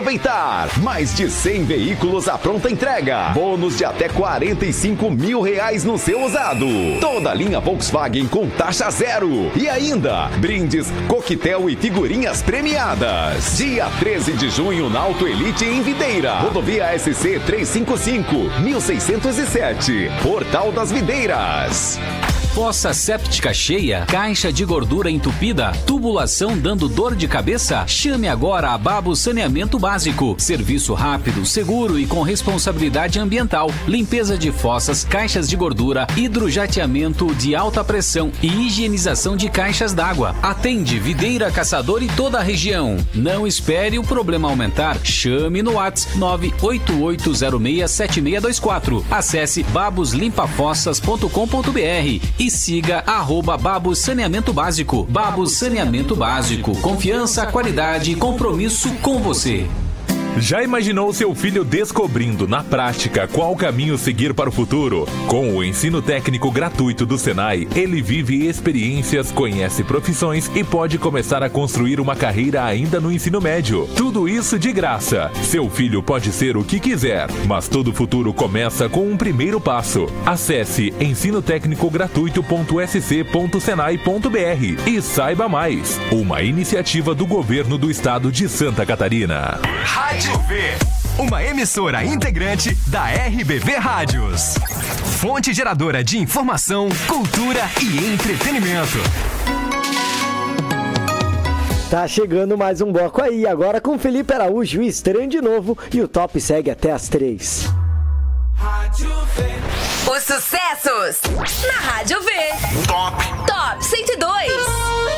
aproveitar. Mais de 100 veículos à pronta entrega. Bônus de até R$45 mil no seu usado. Toda a linha Volkswagen com taxa zero. E ainda, brindes, coquetel e figurinhas premiadas. Dia 13 de junho na Auto Elite em Videira. Rodovia SC 355, 1607. Portal das Videiras. Fossa séptica cheia, caixa de gordura entupida, tubulação dando dor de cabeça? Chame agora a Babos Saneamento Básico. Serviço rápido, seguro e com responsabilidade ambiental. Limpeza de fossas, caixas de gordura, hidrojateamento de alta pressão e higienização de caixas d'água. Atende Videira, Caçador e toda a região. Não espere o problema aumentar. Chame no WhatsApp 988067624. Acesse baboslimpafossas.com.br e siga @Babos Saneamento Básico. Babos Saneamento Básico. Confiança, qualidade e compromisso com você. Já imaginou seu filho descobrindo na prática qual caminho seguir para o futuro? Com o ensino técnico gratuito do Senai, ele vive experiências, conhece profissões e pode começar a construir uma carreira ainda no ensino médio. Tudo isso de graça. Seu filho pode ser o que quiser, mas todo futuro começa com um primeiro passo. Acesse ensinotecnicogratuito.sc.senai.br e saiba mais. Uma iniciativa do governo do estado de Santa Catarina. Rádio V, uma emissora integrante da RBV Rádios. Fonte geradora de informação, cultura e entretenimento. Tá chegando mais um bloco aí, agora com Felipe Araújo, Estranho de Novo, e o Top segue até as 3. Rádio V. Os sucessos na Rádio V. Top 102.